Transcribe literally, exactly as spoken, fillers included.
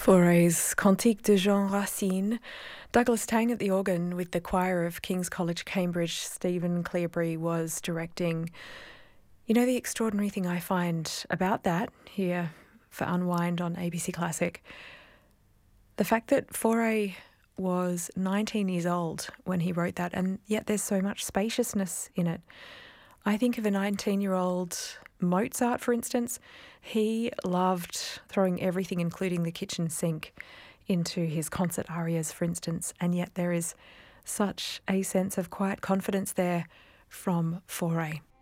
Fauré's Cantique de Jean Racine, Douglas Tang at the organ with the choir of King's College, Cambridge. Stephen Cleobury was directing. You know, the extraordinary thing I find about that here for Unwind on A B C Classic, the fact that Fauré was nineteen years old when he wrote that, and yet there's so much spaciousness in it. I think of a nineteen-year-old Mozart, for instance. He loved throwing everything, including the kitchen sink, into his concert arias, for instance, and yet there is such a sense of quiet confidence there from Fauré.